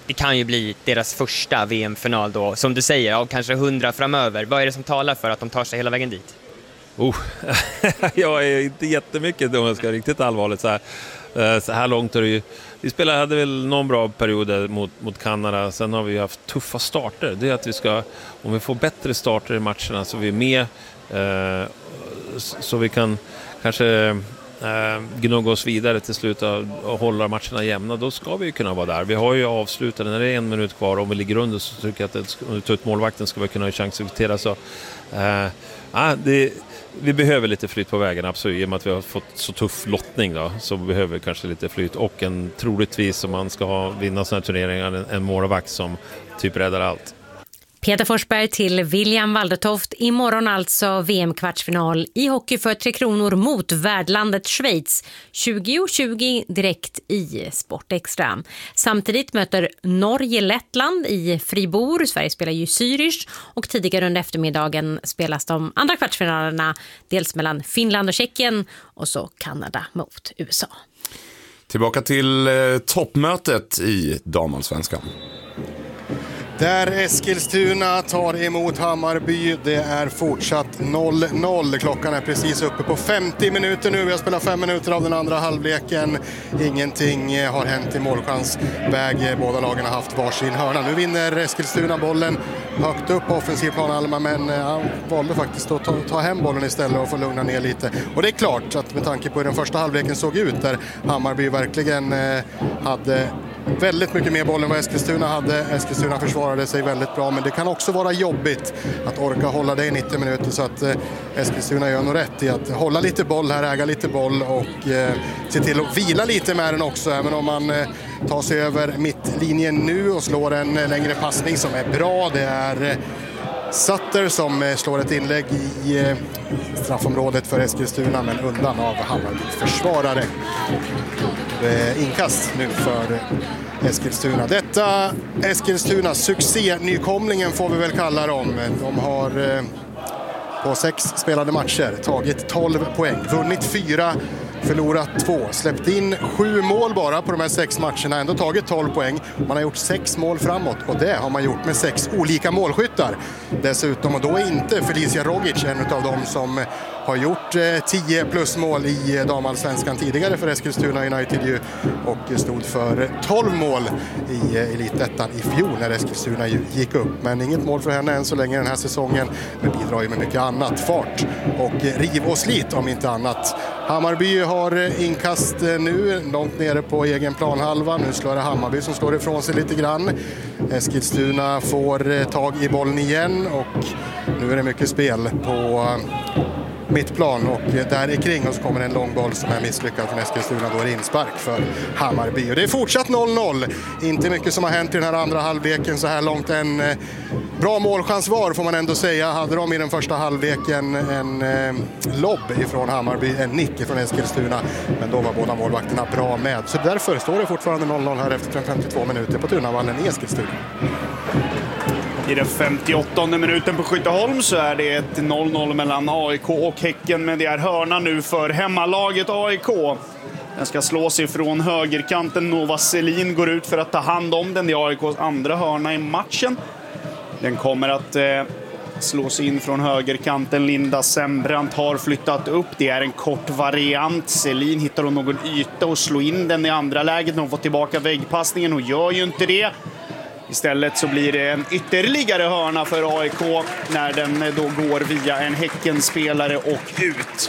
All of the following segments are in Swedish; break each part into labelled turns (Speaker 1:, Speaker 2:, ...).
Speaker 1: det kan ju bli deras första VM-final då. Som du säger, av kanske 100 framöver. Vad är det som talar för att de tar sig hela vägen dit?
Speaker 2: Jag är inte jättemycket om jag ska riktigt allvarligt så här långt är det ju. Vi hade väl någon bra period mot Kanada. Sen har vi haft tuffa starter. Det är att vi ska, om vi får bättre starter i matcherna så vi är med, så vi kan kanske gnugga oss vidare till slut och hålla matcherna jämna. Då ska vi ju kunna vara där. Vi har ju avslutat när det är 1 minut kvar. Om vi ligger under så tycker jag att om vi tar ut målvakten ska vi kunna ha chans att kvittera. Så vi behöver lite flyt på vägen, absolut. I och med att vi har fått så tuff lottning då, så behöver vi kanske lite flyt. Och troligtvis, om man ska vinna sådana här turneringar, en målvakt som typ räddar allt.
Speaker 3: Peter Forsberg till William Waldertoft. Imorgon alltså VM-kvartsfinal i hockey för 3 kronor mot värdlandet Schweiz. 20:20 direkt i Sport Extra. Samtidigt möter Norge Lettland i Fribourg. Sverige spelar ju Zürich. Och tidigare under eftermiddagen spelas de andra kvartsfinalerna. Dels mellan Finland och Tjeckien och så Kanada mot USA.
Speaker 4: Tillbaka till toppmötet i damallsvenskan.
Speaker 5: Där Eskilstuna tar emot Hammarby. Det är fortsatt 0-0. Klockan är precis uppe på 50 minuter nu. Vi har spelat 5 minuter av den andra halvleken. Ingenting har hänt i målchansväg. Båda lagen har haft varsin hörna. Nu vinner Eskilstuna bollen högt upp på offensiv plan Alma, men han valde faktiskt att ta hem bollen istället och få lugna ner lite. Och det är klart att med tanke på hur den första halvleken såg ut, där Hammarby verkligen hade väldigt mycket mer boll än vad Eskilstuna hade. Eskilstuna försvarade sig väldigt bra, men det kan också vara jobbigt att orka hålla det i 90 minuter, så att Eskilstuna gör nog rätt i att hålla lite boll här, äga lite boll och se till att vila lite med den också, även om man tar sig över mittlinjen nu och slår en längre passning som är bra. Det är Sutter som slår ett inlägg i straffområdet för Eskilstuna, men undan av Hammarby försvarare. Inkast nu för Eskilstuna. Detta Eskilstuna succé-nykomlingen får vi väl kalla dem. De har på 6 spelade matcher tagit 12 poäng, vunnit 4, förlorat 2, släppt in 7 mål bara på de här 6 matcherna, ändå tagit 12 poäng. Man har gjort 6 mål framåt, och det har man gjort med 6 olika målskyttar dessutom, och då är inte Felicia Rogic en av dem som har gjort 10 plus mål i damallsvenskan tidigare för Eskilstuna United ju, och stod för 12 mål i elitettan i fjol när Eskilstuna gick upp. Men inget mål för henne än så länge den här säsongen, men bidrar ju med mycket annat, fart och riv och slit om inte annat. Hammarby har inkast nu långt nere på egen planhalva. Nu slår det Hammarby som slår ifrån sig lite grann. Eskilstuna får tag i bollen igen, och nu är det mycket spel på mittplan och där är kring, och så kommer en lång boll som är misslyckad från Eskilstuna. Då är det inspark för Hammarby, och det är fortsatt 0-0. Inte mycket som har hänt i den här andra halvleken så här långt. En bra målchans var, får man ändå säga. Hade de i den första halvleken en lobb ifrån Hammarby, en nick från Eskilstuna, men då var båda målvakterna bra med. Så därför står det fortfarande 0-0 här efter 52 minuter på Tunavallen i Eskilstuna.
Speaker 6: I den 58:e minuten på Skytteholm så är det ett 0-0 mellan AIK och Häcken, men det är hörna nu för hemmalaget AIK. Den ska slås ifrån högerkanten. Nova Selin går ut för att ta hand om den. Det är AIKs andra hörna i matchen. Den kommer att slås in från högerkanten. Linda Sembrant har flyttat upp. Det är en kort variant. Selin hittar hon någon yta och slår in den i andra läget. Hon får tillbaka väggpassningen och gör ju inte det. Istället så blir det en ytterligare hörna för AIK när den då går via en Häckenspelare och ut.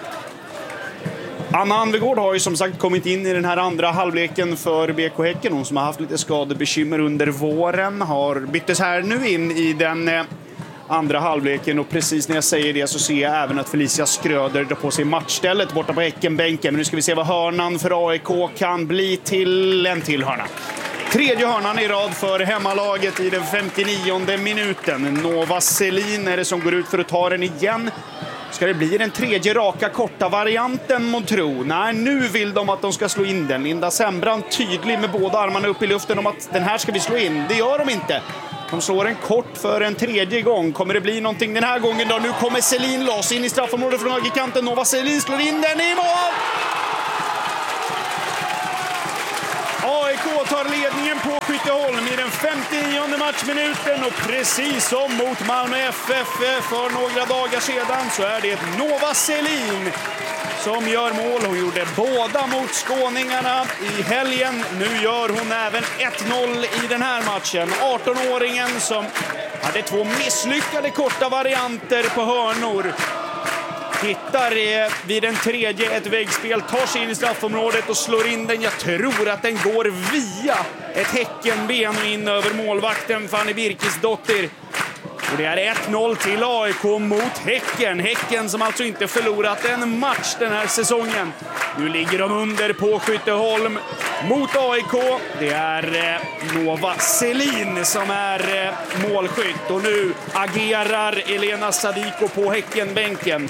Speaker 6: Anna Anvegård har ju som sagt kommit in i den här andra halvleken för BK Häcken. Hon som har haft lite skadebekymmer under våren har byttes här nu in i den andra halvleken, och precis när jag säger det så ser jag även att Felicia Skröder drar på sig matchstället borta på Häckenbänken. Men nu ska vi se vad hörnan för AIK kan bli till en till hörna. Tredje hörnan i rad för hemmalaget i den 59:e minuten. Nova Selin är det som går ut för att ta den igen. Ska det bli den tredje raka korta varianten mot tro? Nej, nu vill de att de ska slå in den. Linda Sembrant tydlig med båda armarna upp i luften om att den här ska vi slå in. Det gör de inte. De slår en kort för en tredje gång. Kommer det bli någonting den här gången då? Nu kommer Selin loss in i straffområdet från högerkanten. Nova Selin slår in den i mål! AIK tar ledningen på Skytteholm i den 59:e matchminuten, och precis som mot Malmö FF för några dagar sedan så är det Nova Selin som gör mål. Hon gjorde båda mot skåningarna i helgen. Nu gör hon även 1-0 i den här matchen. 18-åringen som hade 2 misslyckade korta varianter på hörnor hittar vid den tredje ett väggspel, tar sig in i straffområdet och slår in den. Jag tror att den går via ett Häckenben och in över målvakten Fanny Birkisdottir. Och det är 1-0 till AIK mot Häcken. Häcken som alltså inte förlorat en match den här säsongen. Nu ligger de under på Skytteholm mot AIK. Det är Nova Selin som är målskytt. Och nu agerar Elena Sadiko på Häckenbänken.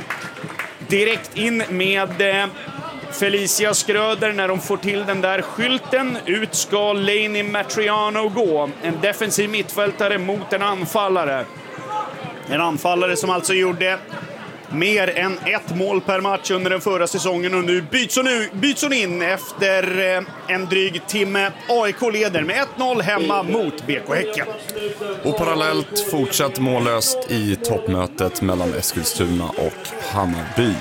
Speaker 6: Direkt in med Felicia Skröder när de får till den där skylten. Ut ska Lainey Matriano gå. En defensiv mittfältare mot en anfallare. En anfallare som alltså gjorde mer än 1 mål per match under den förra säsongen. Och nu byts hon in efter en dryg timme. AIK leder med 1-0 hemma mot BK Häcken.
Speaker 4: Och parallellt fortsatt mållöst i toppmötet mellan Eskilstuna och Hammarby.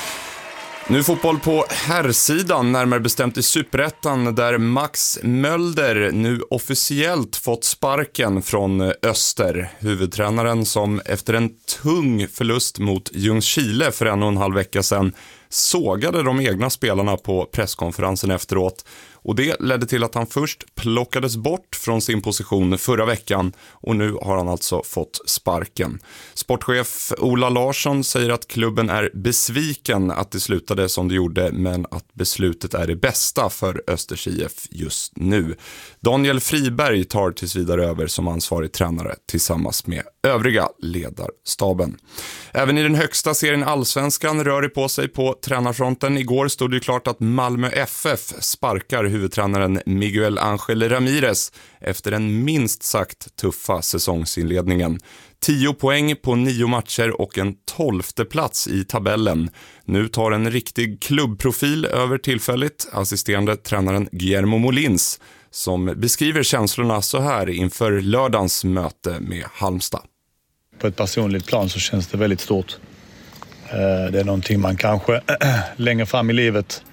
Speaker 4: Nu fotboll på herrsidan, närmare bestämt i Superettan, där Max Mölder nu officiellt fått sparken från Öster. Huvudtränaren som efter en tung förlust mot Ljungskile för 1,5 vecka sedan sågade de egna spelarna på presskonferensen efteråt. Och det ledde till att han först plockades bort från sin position förra veckan, och nu har han alltså fått sparken. Sportchef Ola Larsson säger att klubben är besviken att det slutade som det gjorde, men att beslutet är det bästa för Östers IF just nu. Daniel Friberg tar tills vidare över som ansvarig tränare tillsammans med övriga ledarstaben. Även i den högsta serien Allsvenskan rör det på sig på tränarfronten. Igår stod det klart att Malmö FF sparkar huvudtränaren Miguel Ángel Ramírez efter den minst sagt tuffa säsongsinledningen. 10 poäng på 9 matcher och en 12:e plats i tabellen. Nu tar en riktig klubbprofil över tillfälligt, assisterande tränaren Guillermo Molins, som beskriver känslorna så här inför lördagens möte med Halmstad.
Speaker 7: På ett personligt plan så känns det väldigt stort. Det är någonting man kanske längre fram i livet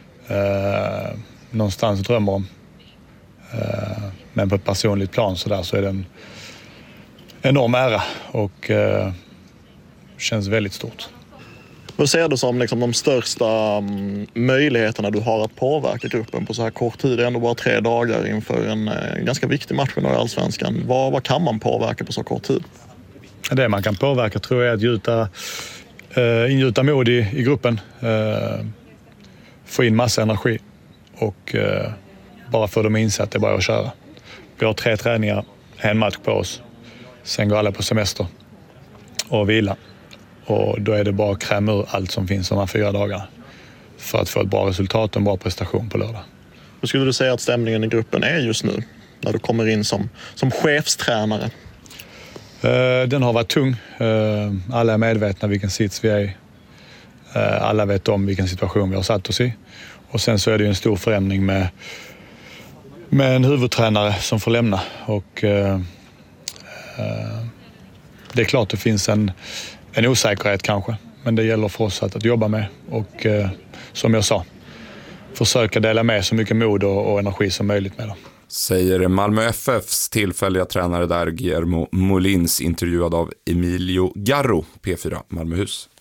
Speaker 7: någonstans drömmer om. Men på ett personligt plan så är det en enorm ära och känns väldigt stort.
Speaker 8: Vad ser du som liksom de största möjligheterna du har att påverka gruppen på så här kort tid? Det är ändå bara 3 dagar inför en ganska viktig match i Allsvenskan. Vad kan man påverka på så kort tid?
Speaker 7: Det man kan påverka tror jag är att ingjuta mod i gruppen. Få in massa energi och bara få dem att inse att det är bara att köra. Vi har 3 träningar, en match på oss. Sen går alla på semester och vila. Och då är det bara att kräma ur allt som finns de här 4 dagarna för att få ett bra resultat och en bra prestation på lördag.
Speaker 8: Hur skulle du säga att stämningen i gruppen är just nu när du kommer in som chefstränare?
Speaker 7: Den har varit tung. Alla är medvetna vilken sits vi är i. Alla vet om vilken situation vi har satt oss i. Och sen så är det ju en stor förändring med en huvudtränare som får lämna. Och det är klart det finns en osäkerhet kanske. Men det gäller för oss att jobba med. Och som jag sa, försöka dela med så mycket mod och energi som möjligt med dem.
Speaker 4: Säger Malmö FFs tillfälliga tränare där, Guillermo Molins, intervjuad av Emilio Garro, P4 Malmöhus.